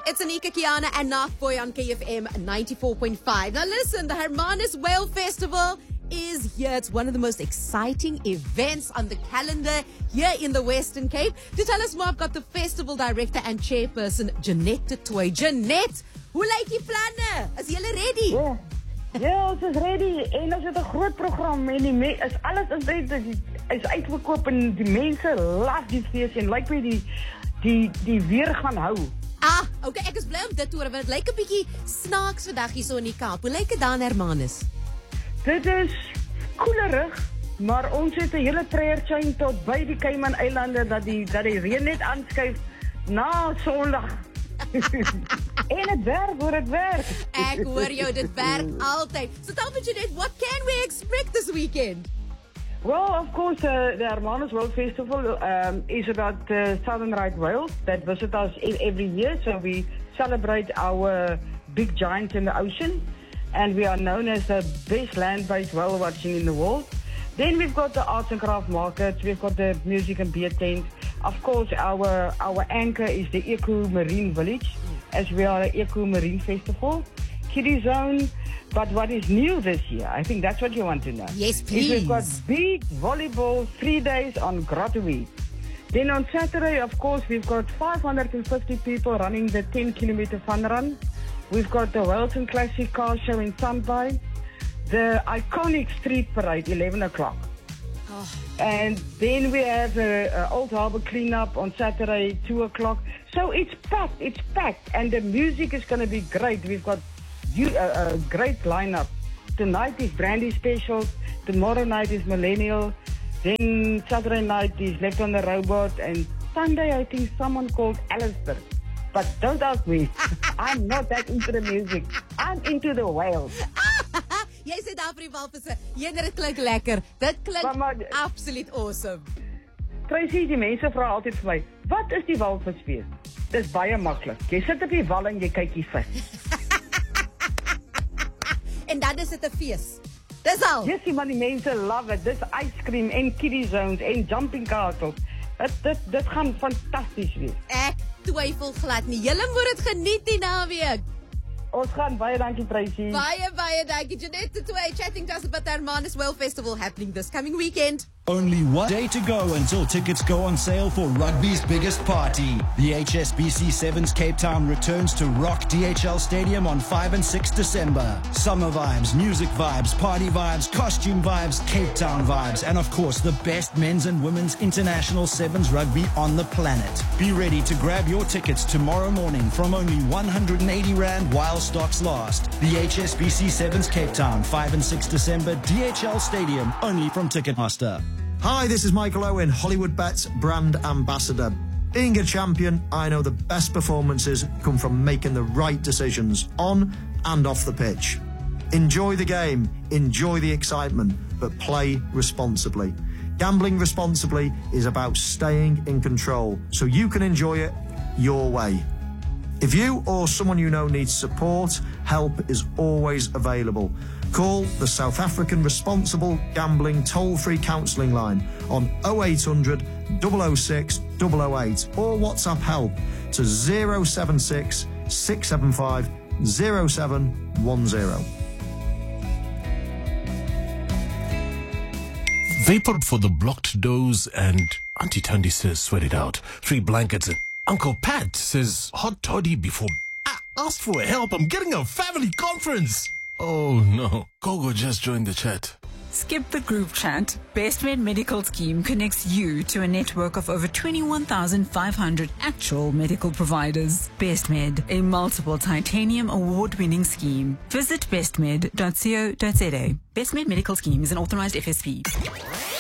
It's Anika Kiana and Nachboy on KFM 94.5. Now listen, the Hermanus Whale Festival is here. It's one of the most exciting events on the calendar here in the Western Cape. To tell us more, I've got the festival director and chairperson, Jeanette du Toit. Jeanette, hoe lyk die planne? Is julle ready? Ja, ons is ready. En ons het 'n groot program en alles is uitverkoop en die mense las die fees en lyk my die weer gaan hou. Okay, ek is bly om dit te hoor, want dit lyk 'n bietjie snaaks vandag hier so in die Kaap. Hoe lyk dit daar in Hermanus? Dit is koelerig, maar ons het 'n hele prayer chain tot by die Cayman-eilande dat die reën net aanskuif na Sondag. En het werk. Ek hoor jou, dit werk altyd. So tell me, Jeanette, what can we expect this weekend? Well, of course, the Hermanus World Festival is about Southern Right whales that visit us every year. So we celebrate our big giants in the ocean, and we are known as the best land-based whale watching in the world. Then we've got the arts and craft markets. We've got the music and beer tent. Of course, our anchor is the Eco Marine Village, as we are an Eco Marine Festival. Kiddie Zone. But what is new this year, I think that's what you want to know. Yes, please. We've got big volleyball 3 days on Grottoweed. Then on Saturday, of course, we've got 550 people running the 10-kilometer fun run. We've got the Wellington Classic Car Show in Sunby. The iconic street parade, 11 o'clock. And then we have the Old Harbour cleanup on Saturday, 2 o'clock. So it's packed. And the music is going to be great. We've got a great lineup. Tonight is Brandy Specials. Tomorrow night is Millennial. Then Saturday night is Left on the Robot. And Sunday, I think someone called Alistair. But don't ask me. I'm not that into the music. I'm into the whales. Jy sê daar vir die walvisse. Dit klink lekker. Dit klink absoluut awesome. Tracy, die mense vra altyd vir my, wat is die walvisfees? Dis baie maklik. Jy sit op die wal en jy kyk die vis. En dan is dit 'n fees. Dis al. Yes, man, die mense love it. Dis ice cream en kiddie zones en jumping castles. Dit gaan fantasties wees. Ek twyfel glad nie. Julle moet dit geniet die naweek. Ons gaan baie dankie, Tracy. Baie dankie. Jeanette du Toit chatting to us about the Hermanus Whale Festival happening this coming weekend. Only 1 day to go until tickets go on sale for rugby's biggest party. The HSBC Sevens Cape Town returns to Rock DHL Stadium on 5 and 6 December. Summer vibes, music vibes, party vibes, costume vibes, Cape Town vibes, and of course the best men's and women's international sevens rugby on the planet. Be ready to grab your tickets tomorrow morning from only 180 Rand while stocks last. The HSBC Sevens Cape Town, 5 and 6 December, DHL Stadium, only from Ticketmaster. Hi, this is Michael Owen, Hollywood Bets brand ambassador. Being a champion, I know the best performances come from making the right decisions on and off the pitch. Enjoy the game, enjoy the excitement, but play responsibly. Gambling responsibly is about staying in control so you can enjoy it your way. If you or someone you know needs support, help is always available. Call the South African Responsible Gambling Toll-Free Counselling line on 0800 006 008 or WhatsApp help to 076 675 0710. Vapor for the blocked doors, and Auntie Tandy says sweat it out. 3 blankets, and Uncle Pat says hot toddy before. Ask for help, I'm getting a family conference. Oh no, Gogo just joined the chat. Skip the group chat. BestMed Medical Scheme connects you to a network of over 21,500 actual medical providers. BestMed, a multiple titanium award-winning scheme. Visit bestmed.co.za. BestMed Medical Scheme is an authorized FSP.